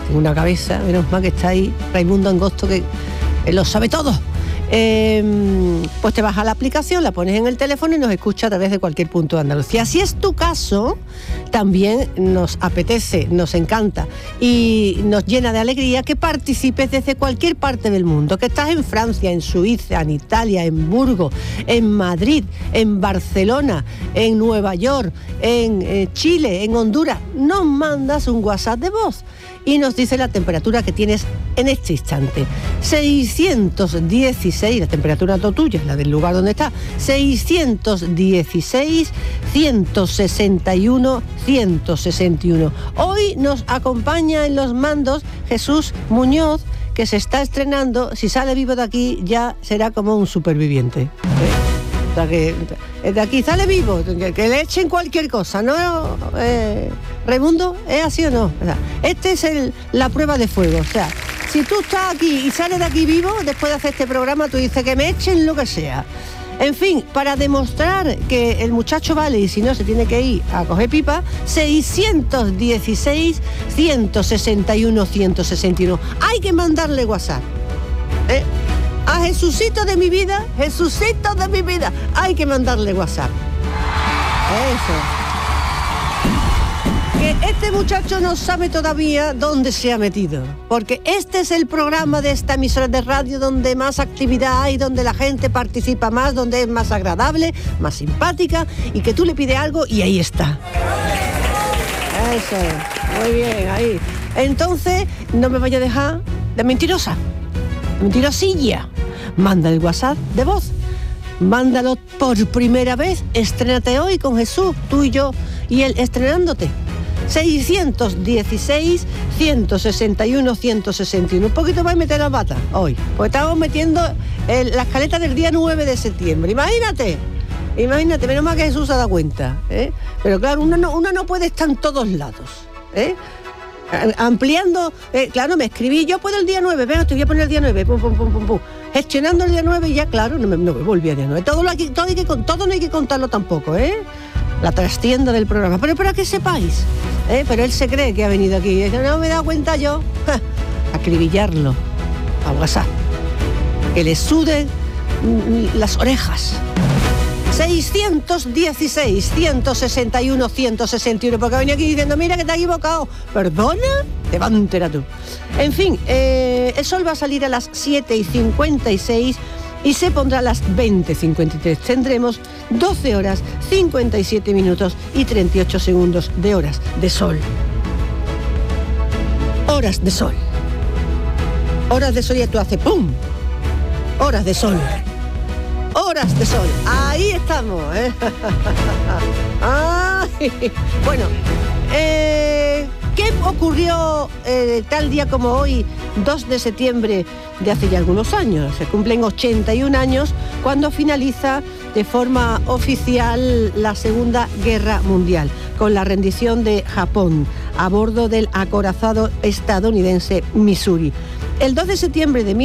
Tengo una cabeza, menos mal que está ahí Raimundo Angosto, que lo sabe todo. Pues te bajas la aplicación, la pones en el teléfono y nos escucha a través de cualquier punto de Andalucía. Si es tu caso, también nos apetece, nos encanta y nos llena de alegría que participes desde cualquier parte del mundo, que estás en Francia, en Suiza, en Italia, en Burgos, en Madrid, en Barcelona, en Nueva York, en Chile, en Honduras. Nos mandas un WhatsApp de voz y nos dice la temperatura que tienes en este instante. 616, la temperatura tuya, la del lugar donde está, 616, 161, 161. Hoy nos acompaña en los mandos Jesús Muñoz, que se está estrenando. Si sale vivo de aquí, ya será como un superviviente. O sea, que de aquí sale vivo, que le echen cualquier cosa, ¿no? Raimundo, ¿es así o no? O sea, este es la prueba de fuego. O sea, si tú estás aquí y sales de aquí vivo, después de hacer este programa, tú dices que me echen lo que sea. En fin, para demostrar que el muchacho vale y si no se tiene que ir a coger pipa, 616, 161, 161. Hay que mandarle WhatsApp. A Jesucito de mi vida, hay que mandarle WhatsApp. Eso. Que este muchacho no sabe todavía dónde se ha metido, porque este es el programa de esta emisora de radio donde más actividad hay, donde la gente participa más, donde es más agradable, más simpática, y que tú le pides algo y ahí está. Eso, muy bien, ahí. Entonces, no me vaya a dejar de mentirosilla. Manda el WhatsApp de voz. Mándalo por primera vez. Estrénate hoy con Jesús, tú y yo, y él estrenándote. 616, 161, 161. Un poquito más y meter las batas hoy. Pues estamos metiendo la escaleta del día 9 de septiembre. Imagínate, menos mal que Jesús se da cuenta. Pero claro, uno no puede estar en todos lados. Ampliando, claro, me escribí, yo puedo el día 9, venga, te voy a poner el día 9, pum. Gestionando el día 9 y ya, claro, no me volví al día 9. Todo no hay que contarlo tampoco, la trastienda del programa, pero para que sepáis, pero él se cree que ha venido aquí, dice, no me he dado cuenta yo, acribillarlo a WhatsApp, que le suden las orejas. 616, 161, 161, porque ha venido aquí diciendo, mira que te has equivocado. ¿Perdona? Te va a enterar tú. En fin, el sol va a salir a las 7:56 y se pondrá a las 20:53. Tendremos 12 horas, 57 minutos y 38 segundos de horas de sol. Horas de sol. Horas de sol y tú haces ¡pum! Horas de sol. Horas de sol, ahí estamos, Ay, bueno, ¿qué ocurrió tal día como hoy, 2 de septiembre de hace ya algunos años? Se cumplen 81 años cuando finaliza de forma oficial la Segunda Guerra Mundial, con la rendición de Japón a bordo del acorazado estadounidense Missouri. El 2 de septiembre de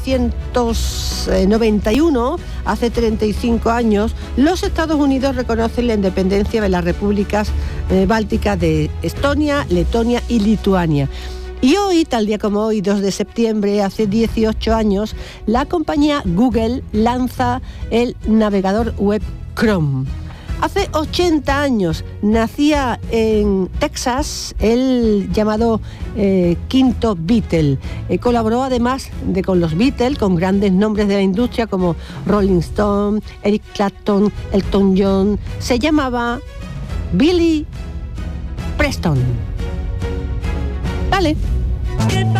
1991, hace 35 años, los Estados Unidos reconocen la independencia de las repúblicas bálticas de Estonia, Letonia y Lituania. Y hoy, tal día como hoy, 2 de septiembre, hace 18 años, la compañía Google lanza el navegador web Chrome. Hace 80 años nacía en Texas el llamado quinto Beatle. Colaboró además con los Beatles, con grandes nombres de la industria como Rolling Stone, Eric Clapton, Elton John. Se llamaba Billy Preston. Dale.